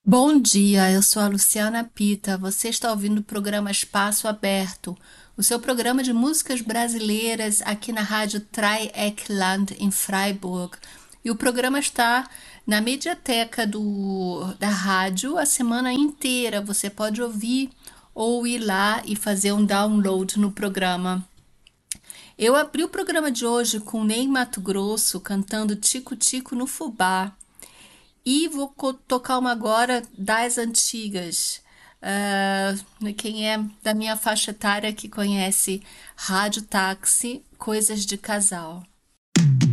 Bom dia, eu sou a Luciana Pita. Você está ouvindo o programa Espaço Aberto, o seu programa de músicas brasileiras aqui na Rádio Dreieckland em Freiburg. E o programa está na mediateca da rádio a semana inteira. Você pode ouvir ou ir lá e fazer um download no programa. Eu abri o programa de hoje com Ney Matogrosso cantando Tico Tico no Fubá. E vou tocar uma agora das antigas. Ah, quem é da minha faixa etária que conhece Rádio Táxi, Coisas de Casal.